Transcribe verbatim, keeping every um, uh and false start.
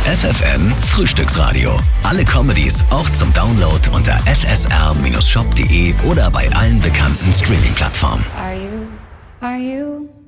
F F M Frühstücksradio. Alle Comedies auch zum Download unter f s r Bindestrich shop punkt de oder bei allen bekannten Streaming-Plattformen. Are you, are you